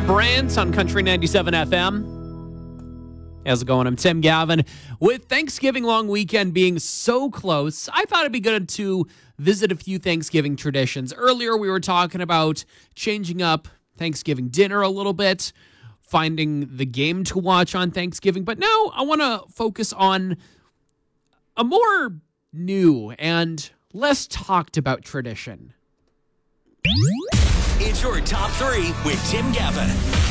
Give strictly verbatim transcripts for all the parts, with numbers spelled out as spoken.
Brant on Country ninety-seven F M. How's it going? I'm Tim Gavin. With Thanksgiving long weekend being so close, I thought it'd be good to visit a few Thanksgiving traditions. Earlier, we were talking about changing up Thanksgiving dinner a little bit, finding the game to watch on Thanksgiving. But now I want to focus on a more new and less talked about tradition. It's your top three with Tim Gavin.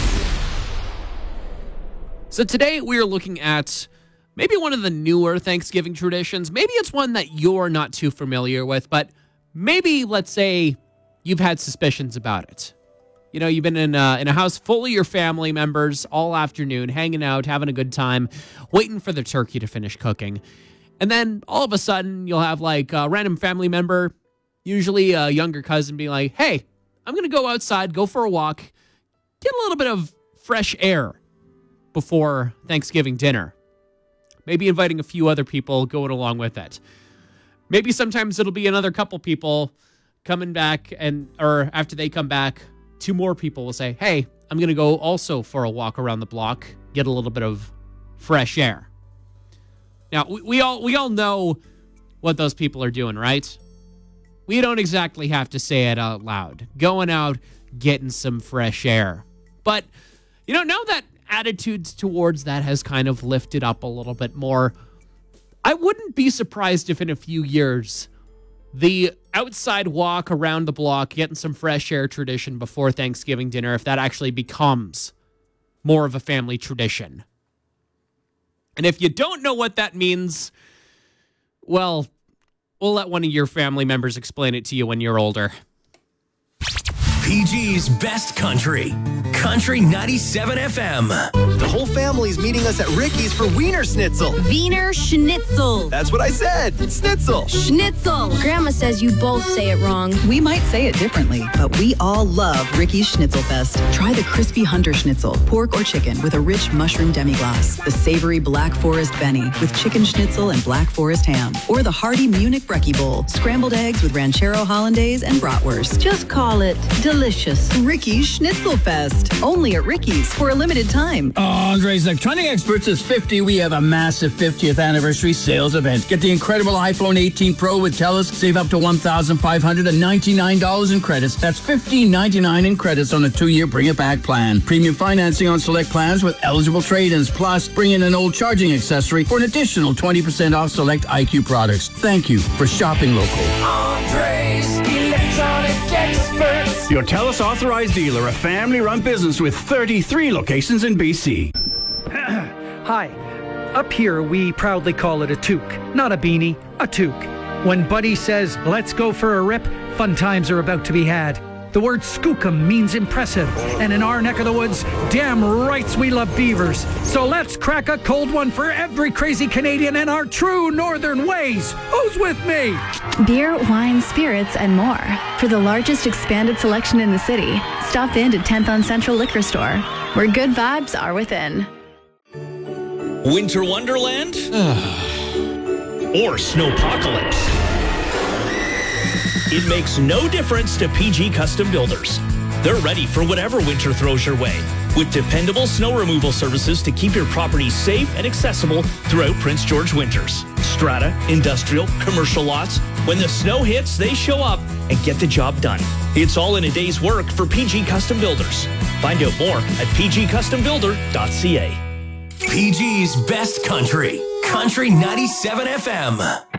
So today we are looking at maybe one of the newer Thanksgiving traditions. Maybe it's one that you're not too familiar with, but maybe, let's say, you've had suspicions about it. You know, you've been in a, in a house full of your family members all afternoon, hanging out, having a good time, waiting for the turkey to finish cooking. And then all of a sudden you'll have like a random family member, usually a younger cousin, be like, hey, I'm going to go outside, go for a walk, get a little bit of fresh air before Thanksgiving dinner. Maybe inviting a few other people going along with it. Maybe sometimes it'll be another couple people coming back, and or after they come back, two more people will say, hey, I'm going to go also for a walk around the block, get a little bit of fresh air. Now, we, we all we all know what those people are doing, right? We don't exactly have to say it out loud. Going out, getting some fresh air. But, you know, now that attitudes towards that has kind of lifted up a little bit more, I wouldn't be surprised if in a few years, the outside walk around the block, getting some fresh air tradition before Thanksgiving dinner, if that actually becomes more of a family tradition. And if you don't know what that means, well, we'll let one of your family members explain it to you when you're older. P G's Best Country. Country ninety-seven F M. The whole family's meeting us at Ricky's for Wiener Schnitzel. Wiener Schnitzel. That's what I said. Schnitzel. Schnitzel. Grandma says you both say it wrong. We might say it differently, but we all love Ricky's Schnitzelfest. Try the crispy Hunter Schnitzel, pork or chicken with a rich mushroom demi-glace. The savory Black Forest Benny with chicken schnitzel and Black Forest ham. Or the hearty Munich Brekkie Bowl, scrambled eggs with Ranchero Hollandaise and bratwurst. Just call it delicious. Ricky's Schnitzelfest. Only at Ricky's for a limited time. Oh, Andre's Electronic Experts is fifty. We have a massive fiftieth anniversary sales event. Get the incredible iPhone eighteen Pro with TELUS. Save up to one thousand five hundred ninety-nine dollars in credits. That's fifteen ninety-nine in credits on a two-year bring-it-back plan. Premium financing on select plans with eligible trade-ins. Plus, bring in an old charging accessory for an additional twenty percent off select I Q products. Thank you for shopping local. Andre's Electronic Experts. Your TELUS authorized dealer, a family-run business with thirty-three locations in B C. Hi. Up here, we proudly call it a toque. Not a beanie, a toque. When Buddy says, let's go for a rip, fun times are about to be had. The word skookum means impressive, and in our neck of the woods, damn rights we love beavers. So let's crack a cold one for every crazy Canadian in our true northern ways. Who's with me? Beer, wine, spirits, and more. For the largest expanded selection in the city, stop in to tenth on Central Liquor Store, where good vibes are within. Winter Wonderland? Or Snowpocalypse? It makes no difference to P G Custom Builders. They're ready for whatever winter throws your way, with dependable snow removal services to keep your property safe and accessible throughout Prince George winters. Strata, industrial, commercial lots. When the snow hits, they show up and get the job done. It's all in a day's work for P G Custom Builders. Find out more at p g custom builder dot c a. P G's Best Country. Country ninety-seven F M.